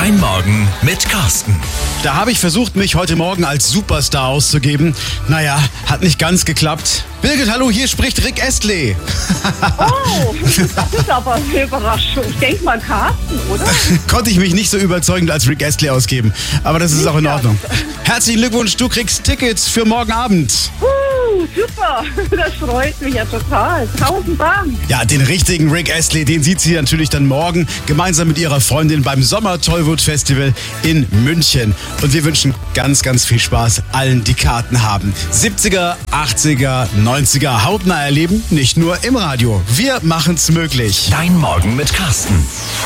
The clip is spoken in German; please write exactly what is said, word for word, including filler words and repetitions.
Dein Morgen mit Carsten. Da habe ich versucht, mich heute Morgen als Superstar auszugeben. Naja, hat nicht ganz geklappt. Birgit, hallo, hier spricht Rick Astley. Oh, das ist aber eine Überraschung. Ich denke mal Carsten, oder? Konnte ich mich nicht so überzeugend als Rick Astley ausgeben. Aber das ist Nicht auch in ganz. Ordnung. Herzlichen Glückwunsch, du kriegst Tickets für morgen Abend. Uh, super, das freut mich ja total. Tausend Dank. Ja, den richtigen Rick Astley, den sieht sie natürlich dann morgen gemeinsam mit ihrer Freundin beim Sommer Tollwood Festival in München. Und wir wünschen ganz, ganz viel Spaß allen, die Karten haben. siebziger, achtziger, neunziger hautnah erleben, nicht nur im Radio. Wir machen's möglich. Dein Morgen mit Carsten.